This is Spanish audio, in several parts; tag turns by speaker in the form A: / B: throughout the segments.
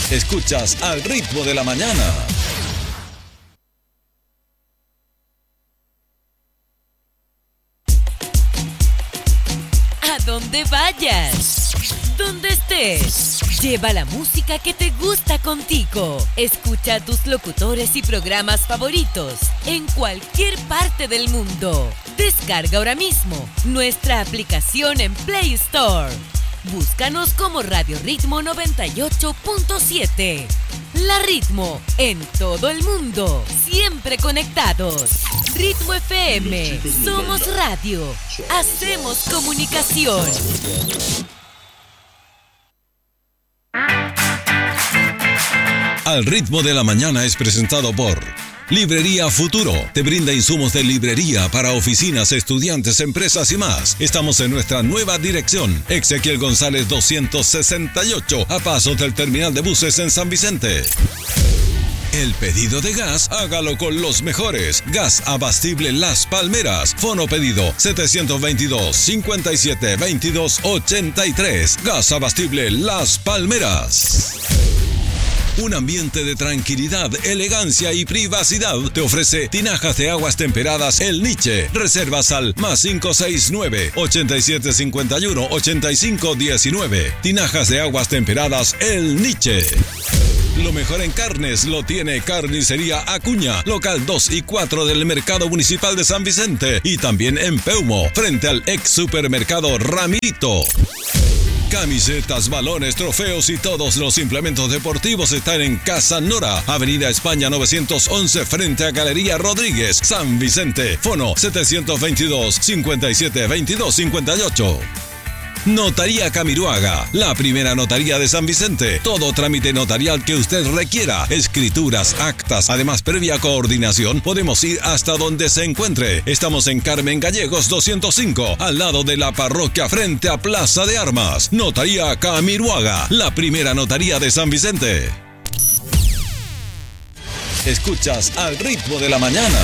A: Escuchas Al Ritmo de la Mañana.
B: A donde vayas, donde estés, lleva la música que te gusta contigo. Escucha a tus locutores y programas favoritos en cualquier parte del mundo. Descarga ahora mismo nuestra aplicación en Play Store. Búscanos como Radio Ritmo 98.7. La Ritmo en todo el mundo, siempre conectados. Ritmo FM, somos radio, hacemos comunicación.
A: Al Ritmo de la Mañana es presentado por Librería Futuro. Te brinda insumos de librería para oficinas, estudiantes, empresas y más. Estamos en nuestra nueva dirección, Ezequiel González 268, a pasos del terminal de buses en San Vicente. El pedido de gas, hágalo con los mejores. Gas Abastible Las Palmeras. Fono pedido 722-57-22-83. Gas Abastible Las Palmeras. Un ambiente de tranquilidad, elegancia y privacidad te ofrece Tinajas de Aguas Temperadas El Niche. Reservas al +569 8751 8519. Tinajas de Aguas Temperadas El Niche. Lo mejor en carnes lo tiene Carnicería Acuña, local 2 y 4 del Mercado Municipal de San Vicente y también en Peumo, frente al ex supermercado Ramirito. Camisetas, balones, trofeos y todos los implementos deportivos están en Casa Nora, Avenida España 911, frente a Galería Rodríguez, San Vicente. Fono 722-5722-58. Notaría Camiruaga, la primera notaría de San Vicente. Todo trámite notarial que usted requiera, escrituras, actas, además previa coordinación, podemos ir hasta donde se encuentre. Estamos en Carmen Gallegos 205, al lado de la parroquia frente a Plaza de Armas. Notaría Camiruaga, la primera notaría de San Vicente. Escuchas Al Ritmo de la Mañana.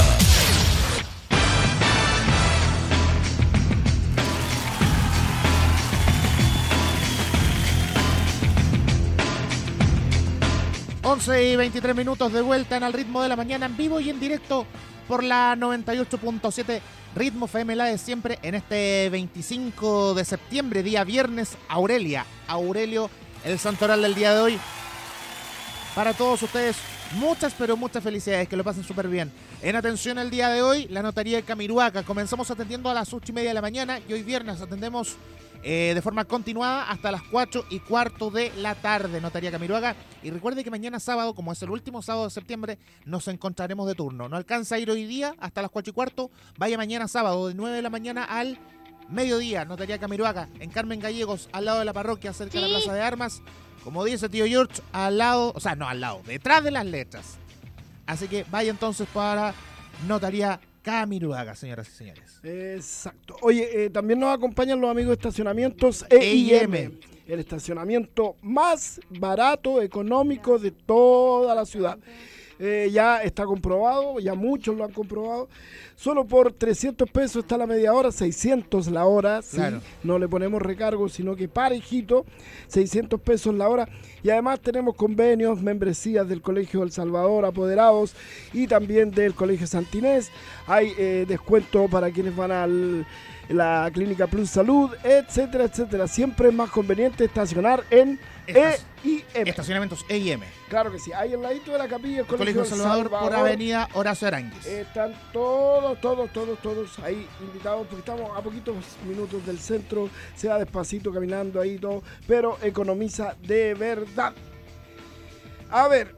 C: Y 23 minutos de vuelta en Al Ritmo de la Mañana, en vivo y en directo por la 98.7 Ritmo FM, la de siempre, en este 25 de septiembre, día viernes. Aurelio, el santoral del día de hoy. Para todos ustedes, muchas, pero muchas felicidades, que lo pasen súper bien. En atención el día de hoy, la notaría de Camiruaga. Comenzamos atendiendo a las 8:30 de la mañana y hoy viernes atendemos de forma continuada hasta las 4:15 de la tarde, Notaría Camiruaga. Y recuerde que mañana sábado, como es el último sábado de septiembre, nos encontraremos de turno. No alcanza a ir hoy día hasta las 4:15, vaya mañana sábado de 9 de la mañana al mediodía, Notaría Camiruaga, en Carmen Gallegos, al lado de la parroquia, cerca de la Plaza de Armas. Como dice tío George, detrás de las letras. Así que vaya entonces para Notaría Camiruaga, señoras y señores.
D: Exacto. Oye, también nos acompañan los amigos de estacionamientos EIM, el estacionamiento más barato, económico de toda la ciudad. Ya está comprobado, ya muchos lo han comprobado. Solo por 300 pesos está la media hora, 600 la hora, ¿sí? Claro. No le ponemos recargo, sino que parejito, 600 pesos la hora. Y además tenemos convenios, membresías del Colegio El Salvador, apoderados, y también del Colegio Santinés. Hay descuento para quienes van a la Clínica Plus Salud, etcétera, etcétera. Siempre es más conveniente estacionar en EIM.
C: Estacionamientos EIM.
D: Claro que sí, ahí al ladito de la capilla del
C: Colegio El Salvador, por Avenida Horacio Aránguiz.
D: Están todos ahí invitados, porque estamos a poquitos minutos del centro. Se va despacito caminando ahí todo, pero economiza de verdad. A ver,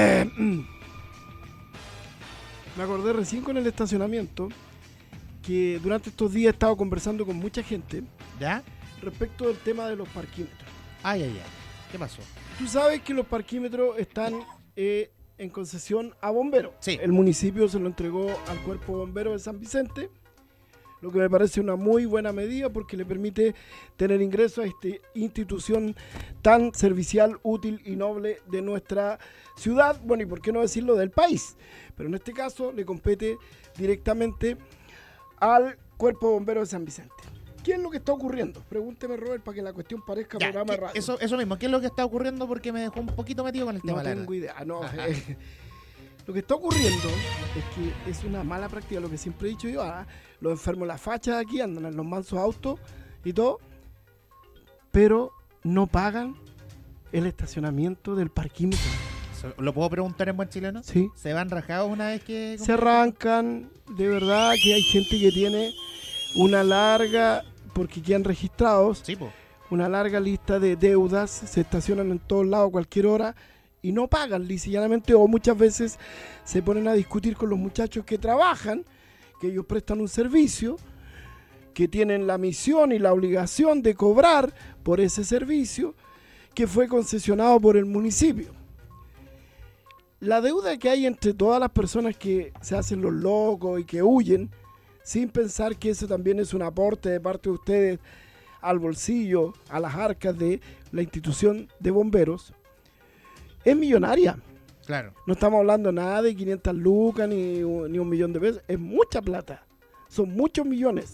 D: me acordé recién con el estacionamiento que durante estos días he estado conversando con mucha gente,
C: ¿ya?,
D: respecto del tema de los parquímetros.
C: Ay. ¿Qué pasó?
D: Tú sabes que los parquímetros están en concesión a bomberos.
C: Sí.
D: El municipio se lo entregó al Cuerpo Bombero de San Vicente, lo que me parece una muy buena medida porque le permite tener ingreso a esta institución tan servicial, útil y noble de nuestra ciudad, bueno, y por qué no decirlo del país, pero en este caso le compete directamente al Cuerpo Bombero de San Vicente. ¿Qué es lo que está ocurriendo? Pregúnteme, Robert, para que la cuestión parezca programa de radio.
C: Eso mismo, ¿qué es lo que está ocurriendo? Porque me dejó un poquito metido con el tema.
D: No tengo idea. No, lo que está ocurriendo es que es una mala práctica, lo que siempre he dicho yo. Los enfermos, las fachas aquí andan en los mansos autos y todo, pero no pagan el estacionamiento del parquímetro.
C: ¿Lo puedo preguntar en buen chileno?
D: Sí.
C: ¿Se van rajados una vez que...?
D: Se arrancan, de verdad que hay gente que tiene una larga, porque quedan registrados,
C: Sí, po.
D: una larga lista de deudas, se estacionan en todos lados a cualquier hora y no pagan lisa y llanamente, o muchas veces se ponen a discutir con los muchachos que trabajan, que ellos prestan un servicio, que tienen la misión y la obligación de cobrar por ese servicio que fue concesionado por el municipio. La deuda que hay entre todas las personas que se hacen los locos y que huyen, sin pensar que eso también es un aporte de parte de ustedes al bolsillo, a las arcas de la institución de bomberos, es millonaria.
C: Claro.
D: No estamos hablando nada de 500 lucas ni un millón de pesos, es mucha plata, son muchos millones.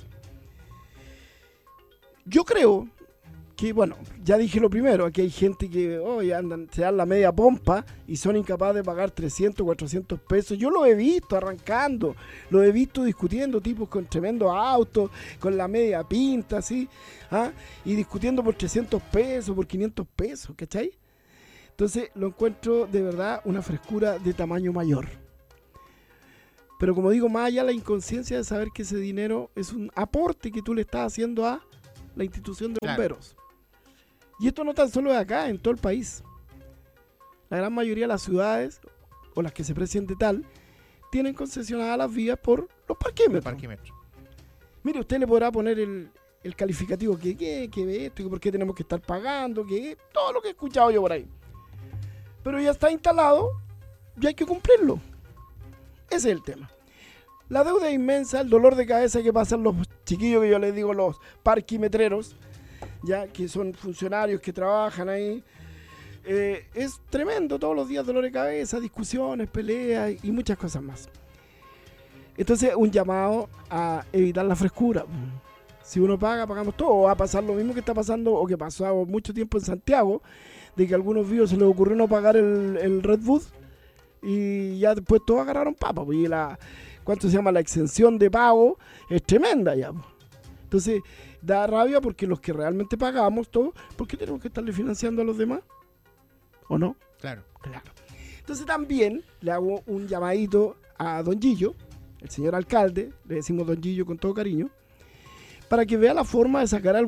D: Yo creo que, bueno, ya dije lo primero, aquí hay gente que se dan la media pompa y son incapaces de pagar 300, 400 pesos. Yo lo he visto arrancando, lo he visto discutiendo, tipos con tremendos autos, con la media pinta, así, y discutiendo por 300 pesos, por 500 pesos, ¿cachai? Entonces lo encuentro de verdad una frescura de tamaño mayor. Pero como digo, más allá la inconsciencia de saber que ese dinero es un aporte que tú le estás haciendo a la institución de bomberos. Claro. Y esto no tan solo es acá, en todo el país. La gran mayoría de las ciudades, o las que se precien de tal, tienen concesionadas las vías por los parquímetros. Mire, usted le podrá poner el calificativo que ve esto, que por qué tenemos que estar pagando, que todo lo que he escuchado yo por ahí. Pero ya está instalado, ya hay que cumplirlo. Ese es el tema. La deuda es inmensa, el dolor de cabeza que pasan los chiquillos, que yo les digo los parquimetreros, ya que son funcionarios que trabajan ahí, es tremendo. Todos los días dolor de cabeza, discusiones, peleas y muchas cosas más. Entonces, un llamado a evitar la frescura. Si uno paga, pagamos todo. Va a pasar lo mismo que está pasando, o que pasó mucho tiempo en Santiago, de que a algunos vivos se les ocurrió no pagar el Red Bull y ya después todos agarraron papa. Y ¿cuánto se llama? La exención de pago es tremenda ya. Entonces, da rabia porque los que realmente pagamos todo, ¿por qué tenemos que estarle financiando a los demás? ¿O no?
C: Claro.
D: Entonces también le hago un llamadito a Don Gillo, el señor alcalde, le decimos Don Gillo con todo cariño, para que vea la forma de sacar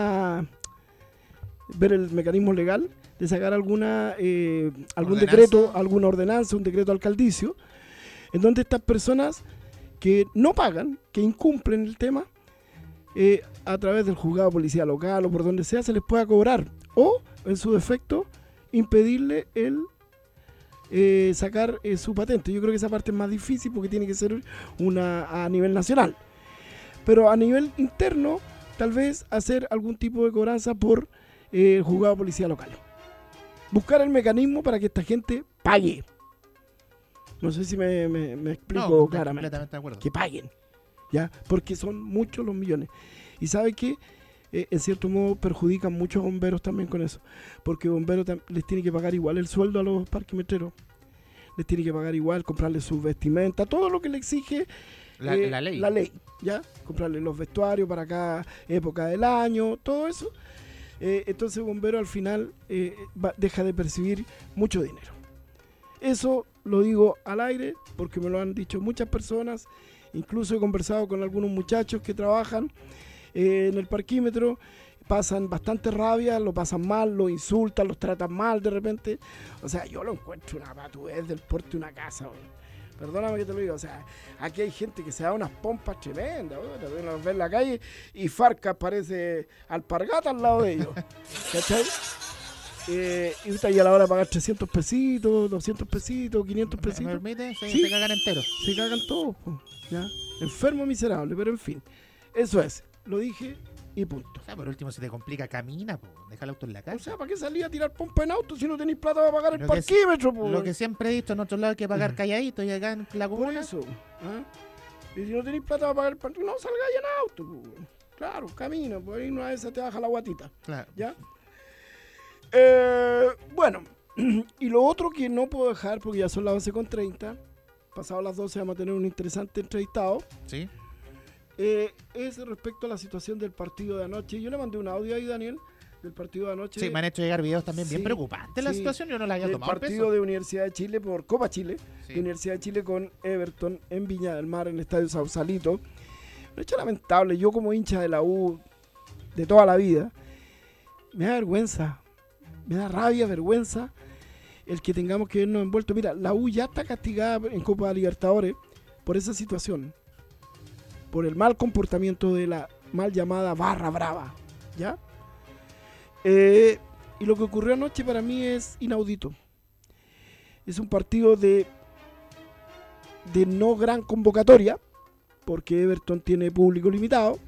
D: ver el mecanismo legal, de sacar algún decreto, alguna ordenanza, un decreto alcaldicio, en donde estas personas que no pagan, que incumplen el tema, a través del juzgado de policía local o por donde sea, se les pueda cobrar, o en su defecto impedirle el sacar su patente. Yo creo que esa parte es más difícil porque tiene que ser a nivel nacional, pero a nivel interno tal vez hacer algún tipo de cobranza por el juzgado de policía local, buscar el mecanismo para que esta gente pague. No sé si me explico claramente.
C: Completamente de acuerdo.
D: Que paguen, ¿ya? Porque son muchos los millones. Y ¿sabe qué? En cierto modo perjudican muchos bomberos también con eso. Porque bomberos les tiene que pagar igual el sueldo a los parquimetreros. Les tiene que pagar igual, comprarles sus vestimentas, todo lo que le exige
C: la ley.
D: La ley, ¿ya? Comprarles los vestuarios para cada época del año, todo eso. Entonces el bombero al final deja de percibir mucho dinero. Eso lo digo al aire porque me lo han dicho muchas personas. Incluso he conversado con algunos muchachos que trabajan en el parquímetro, pasan bastante rabia, lo pasan mal, lo insultan, los tratan mal de repente. O sea, yo lo encuentro una patudez del porte de una casa, bro. Perdóname que te lo diga, o sea, aquí hay gente que se da unas pompas tremendas, uno los ve en la calle y Farcas parece alpargata al lado de ellos, ¿cachai? Y a la hora de pagar 300 pesitos, 200 pesitos, 500 pesitos.
C: ¿Me permite?
D: Sí.
C: Se cagan enteros.
D: Se cagan todos, ¿ya? Enfermo miserable, pero en fin. Eso es, lo dije y punto.
C: O sea, por último, si te complica, camina, deja el auto en la casa.
D: O sea, ¿para qué salir a tirar pompa en auto si no tenéis plata para pagar el parquímetro?
C: Lo que siempre he visto en otros lados hay que pagar calladito y acá en la comuna.
D: Por eso, ¿ah? Y si no tenéis plata para pagar el parquímetro, no salgáis en auto, Claro, camino, por ahí una vez te baja la guatita.
C: Claro.
D: ¿Ya? Bueno, y lo otro que no puedo dejar, porque ya son las 11:30, pasado las 12 vamos a tener un interesante entrevistado.
C: Sí.
D: Es respecto a la situación del partido de anoche. Yo le mandé un audio ahí, Daniel, del partido de anoche.
C: Sí, me han hecho llegar videos también bien
D: Sí,
C: preocupantes la
D: sí.
C: situación, yo no la había
D: El
C: tomado al
D: partido
C: peso.
D: de Universidad de Chile por Copa Chile,
C: Sí.
D: de Universidad de Chile con Everton en Viña del Mar, en el Estadio Sausalito. Un hecho lamentable. Yo como hincha de la U de toda la vida, me da vergüenza, me da rabia, vergüenza el que tengamos que vernos envueltos. Mira, la U ya está castigada en Copa Libertadores por esa situación, por el mal comportamiento de la mal llamada barra brava, ¿ya? Y lo que ocurrió anoche para mí es inaudito. Es un partido de no gran convocatoria, porque Everton tiene público limitado,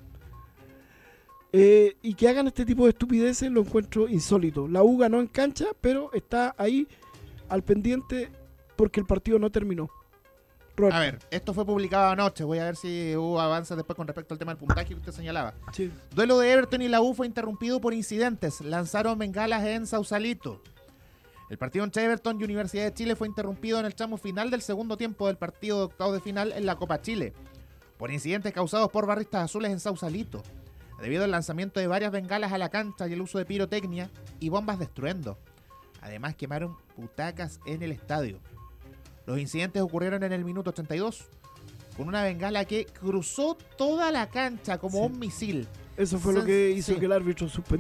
D: y que hagan este tipo de estupideces lo encuentro insólito. La U ganó en cancha, pero está ahí al pendiente porque el partido no terminó. Roberto.
C: A ver, esto fue publicado anoche, voy a ver si hubo avances después con respecto al tema del puntaje que usted señalaba.
D: Sí.
C: Duelo de Everton y la U fue interrumpido por incidentes. Lanzaron bengalas en Sausalito. El partido entre Everton y Universidad de Chile fue interrumpido en el tramo final del segundo tiempo del partido de octavos de final en la Copa Chile, por incidentes causados por barristas azules en Sausalito, debido al lanzamiento de varias bengalas a la cancha y el uso de pirotecnia y bombas de estruendo. Además, quemaron butacas en el estadio. Los incidentes ocurrieron en el minuto 82, con una bengala que cruzó toda la cancha como
D: Sí.
C: un misil.
D: Eso fue lo que hizo
C: Sí.
D: que el árbitro suspendiera